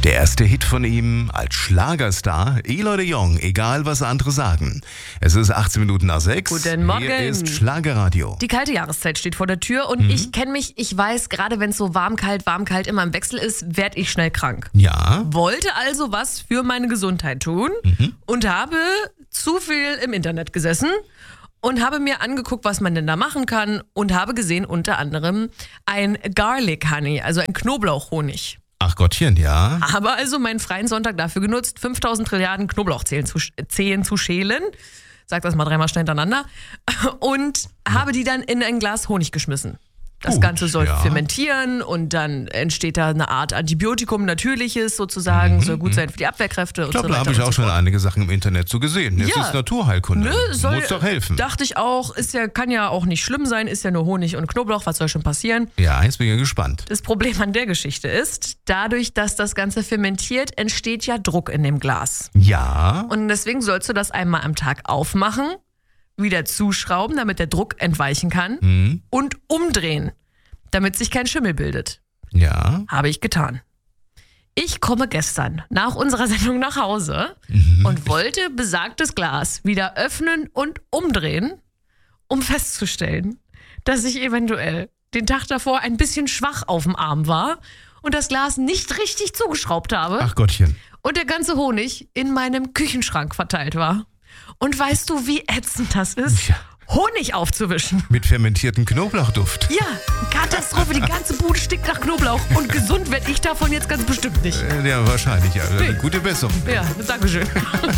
Der erste Hit von ihm als Schlagerstar, Eloy de Jong, egal was andere sagen. Es ist 18 Minuten nach 6. Guten Morgen. Hier ist Schlagerradio. Die kalte Jahreszeit steht vor der Tür und ich kenne mich, ich weiß, gerade wenn es so warm, kalt immer im Wechsel ist, werde ich schnell krank. Ja. Wollte also was für meine Gesundheit tun und habe zu viel im Internet gesessen und habe mir angeguckt, was man denn da machen kann und habe gesehen unter anderem ein Garlic Honey, also ein Knoblauchhonig. Ach Gottchen, ja. Habe also meinen freien Sonntag dafür genutzt, 5000 Trilliarden Knoblauchzehen zu schälen. Sag das mal dreimal schnell hintereinander. Und habe die dann in ein Glas Honig geschmissen. Das Gut, Ganze soll ja. fermentieren und dann entsteht da eine Art Antibiotikum, natürliches sozusagen, soll gut sein für die Abwehrkräfte und Ich glaube, so da weiter. habe ich und auch so schon fort. einige Sachen im Internet so gesehen. Es Ja. ist Naturheilkunde. Muss doch helfen. Dachte ich auch, kann ja auch nicht schlimm sein, ist ja nur Honig und Knoblauch, was soll schon passieren? Ja, jetzt bin ich gespannt. Das Problem an der Geschichte ist, dadurch, dass das Ganze fermentiert, entsteht ja Druck in dem Glas. Ja. Und deswegen sollst du das einmal am Tag aufmachen, wieder zuschrauben, damit der Druck entweichen kann und umdrehen, damit sich kein Schimmel bildet. Ja. Habe ich getan. Ich komme gestern nach unserer Sendung nach Hause und wollte besagtes Glas wieder öffnen und umdrehen, um festzustellen, dass ich eventuell den Tag davor ein bisschen schwach auf dem Arm war und das Glas nicht richtig zugeschraubt habe Ach Gottchen. und der ganze Honig in meinem Küchenschrank verteilt war. Und weißt du, wie ätzend das ist? Ja. Honig aufzuwischen. Mit fermentiertem Knoblauchduft. Ja, Katastrophe, die ganze Bude stinkt nach Knoblauch und gesund werde ich davon jetzt ganz bestimmt nicht. Ja, wahrscheinlich. Ja. Nee. Gute Besserung. Ja, danke schön.